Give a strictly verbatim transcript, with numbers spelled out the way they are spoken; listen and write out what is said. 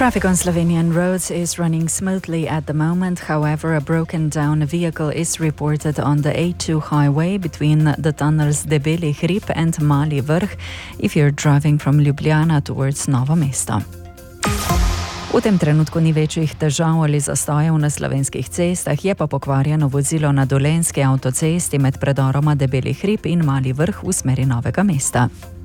Traffic on Slovenian roads is running smoothly at the moment. However, a broken down vehicle is reported on the A two highway between the tunnels Debeli Hrib and Mali Vrh if you're driving from Ljubljana towards Novo Mesto. V tem trenutku ni večjih težav ali zastojev na slovenskih cestah, je pa pokvarjeno vozilo na Dolenjski avtocesti med predoroma Debeli Hrib in Mali Vrh v smeri Novega mesta.